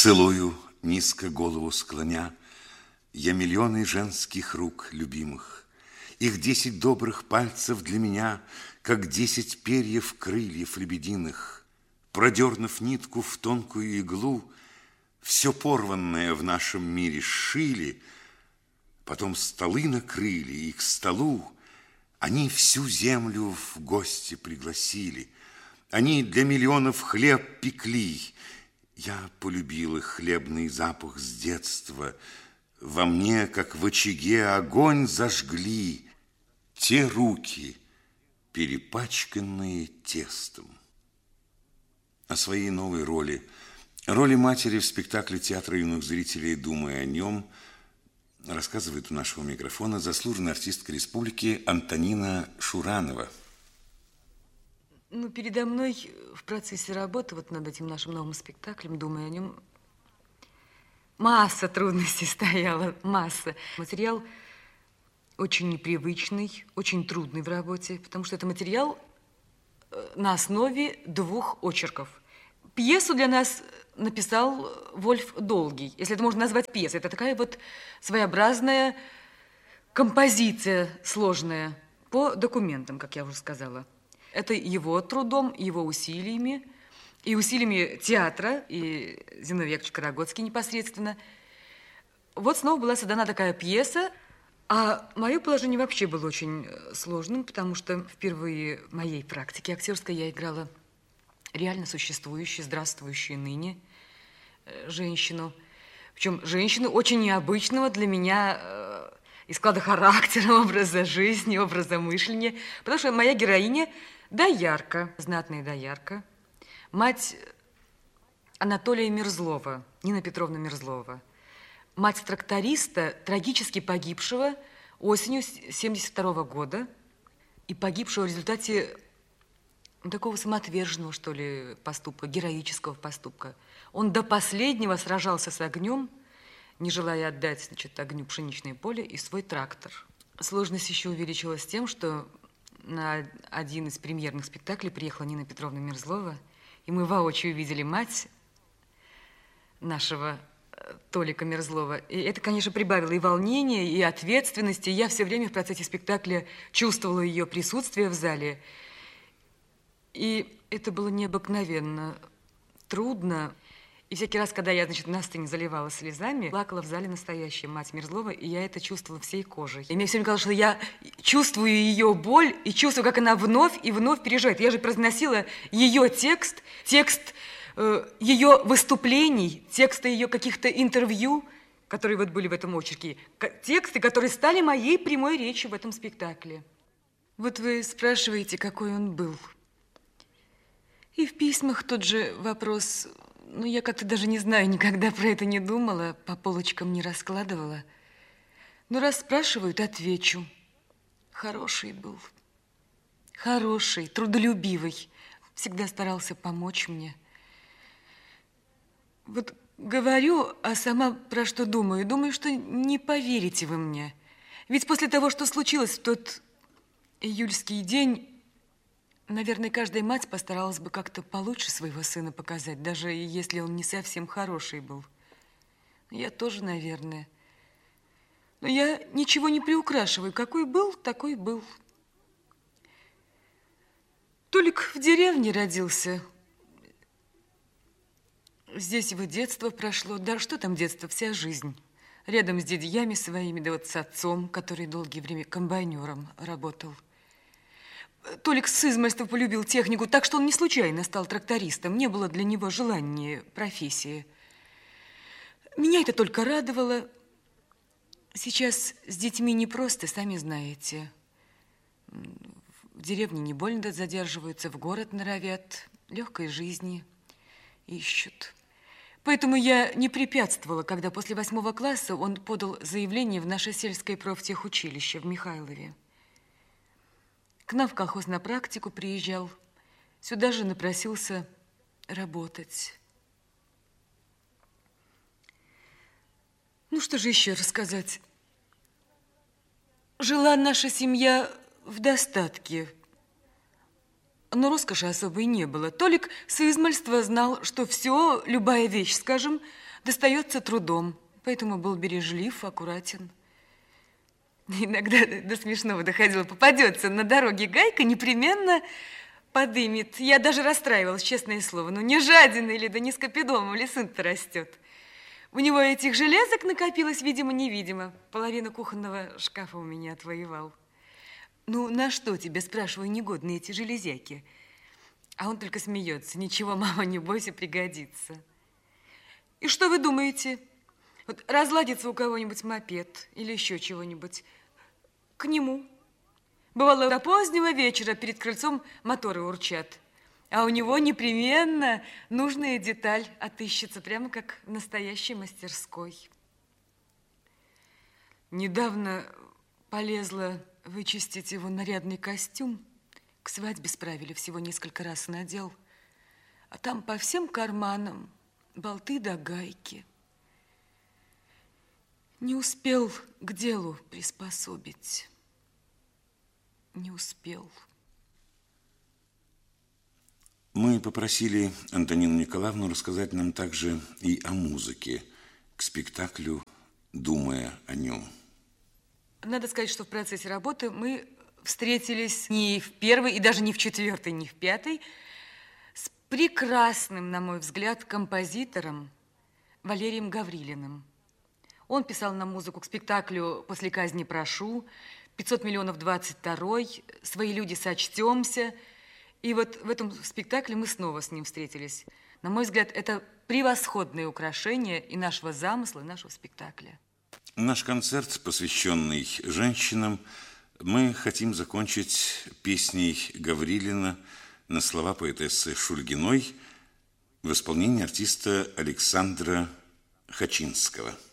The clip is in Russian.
Целую, низко голову склоня, я миллионы женских рук любимых. Их 10 добрых пальцев для меня, как 10 перьев крыльев лебединых. Продернув нитку в тонкую иглу, все порванное в нашем мире сшили, потом столы накрыли, и к столу они всю землю в гости пригласили. Они для миллионов хлеб пекли. Я полюбил их хлебный запах с детства. Во мне, как в очаге, огонь зажгли те руки, перепачканные тестом. О своей новой роли, роли матери в спектакле театра юных зрителей «Думая о нем», рассказывает у нашего микрофона заслуженная артистка республики Антонина Шуранова. Ну, передо мной в процессе работы вот над этим нашим новым спектаклем, думая о нем, масса трудностей стояла, масса. Материал очень непривычный, очень трудный в работе, потому что это материал на основе 2 очерков. Пьесу для нас написал Вольф Долгий, если это можно назвать пьесой. Это такая вот своеобразная композиция сложная по документам, как я уже сказала. Это его трудом, его усилиями, и усилиями театра, и Зиновий Яковлевич Карагодский непосредственно. Вот снова была создана такая пьеса, а мое положение вообще было очень сложным, потому что впервые в моей практике актерской я играла реально существующую, здравствующую ныне женщину. Причем женщину очень необычного для меня из склада характера, образа жизни, образа мышления. Потому что моя героиня доярка, знатная доярка, мать Анатолия Мерзлова, Нина Петровна Мерзлова, мать тракториста, трагически погибшего осенью 1972 года и погибшего в результате такого самоотверженного, что ли, поступка, героического поступка. Он до последнего сражался с огнем, не желая отдать, значит, огню пшеничное поле и свой трактор. Сложность еще увеличилась тем, что на один из премьерных спектаклей приехала Нина Петровна Мерзлова, и мы воочию видели мать нашего Толика Мерзлова. И это, конечно, прибавило и волнения, и ответственности. Я все время в процессе спектакля чувствовала ее присутствие в зале. И это было необыкновенно трудно. И всякий раз, когда я, значит, на сцене заливала слезами, плакала в зале настоящая мать Мерзлова, и я это чувствовала всей кожей. И мне все время казалось, что я чувствую ее боль и чувствую, как она вновь и вновь переживает. Я же произносила ее текст ее выступлений, тексты ее каких-то интервью, которые вот были в этом очерке, тексты, которые стали моей прямой речью в этом спектакле. Вот вы спрашиваете, какой он был. И в письмах тот же вопрос, ну, я как-то даже не знаю, никогда про это не думала, по полочкам не раскладывала. Но раз спрашивают, отвечу. Хороший был. Хороший, трудолюбивый. Всегда старался помочь мне. Вот говорю, а сама про что думаю? Думаю, что не поверите вы мне. Ведь после того, что случилось в тот июльский день, наверное, каждая мать постаралась бы как-то получше своего сына показать, даже если он не совсем хороший был. Я тоже, наверное. Но я ничего не приукрашиваю. Какой был, такой был. Толик в деревне родился. Здесь его детство прошло. Да что там детство, вся жизнь. Рядом с дядьями своими, да вот с отцом, который долгое время комбайнером работал. Толик с измальства полюбил технику, так что он не случайно стал трактористом. Не было для него желания профессии. Меня это только радовало. Сейчас с детьми непросто, сами знаете. В деревне не больно задерживаются, в город норовят, легкой жизни ищут. Поэтому я не препятствовала, когда после 8 класса он подал заявление в наше сельское профтехучилище в Михайлове. К нам в колхоз на практику приезжал. Сюда же напросился работать. Ну, что же еще рассказать? Жила наша семья в достатке. Но роскоши особой не было. Толик с измальства знал, что все, любая вещь, скажем, достается трудом, поэтому был бережлив, аккуратен. Иногда до смешного доходило. Попадется на дороге гайка, непременно подымет. Я даже расстраивалась, честное слово. Ну, не жадина или да не скопидомом ли сын-то растет. У него этих железок накопилось, видимо-невидимо. Половину кухонного шкафа у меня отвоевал. Ну, на что тебе, спрашиваю, негодны эти железяки? А он только смеется. Ничего, мама, не бойся, пригодится. И что вы думаете? Вот разладится у кого-нибудь мопед или еще чего-нибудь, к нему. Бывало, до позднего вечера перед крыльцом моторы урчат, а у него непременно нужная деталь отыщется, прямо как в настоящей мастерской. Недавно полезла вычистить его нарядный костюм. К свадьбе справили, всего несколько раз надел. А там по всем карманам болты да гайки. Не успел к делу приспособить. Не успел. Мы попросили Антонину Николаевну рассказать нам также и о музыке к спектаклю «Думая о нем». Надо сказать, что в процессе работы мы встретились не в первой, и даже не в четвертой, не в пятой, с прекрасным, на мой взгляд, композитором Валерием Гаврилиным. Он писал нам музыку к спектаклю «После казни прошу», 500 миллионов 22-й, «Свои люди, сочтемся». И вот в этом спектакле мы снова с ним встретились. На мой взгляд, это превосходное украшение и нашего замысла, и нашего спектакля. Наш концерт, посвященный женщинам, мы хотим закончить песней Гаврилина на слова поэтессы Шульгиной в исполнении артиста Александра Хачинского.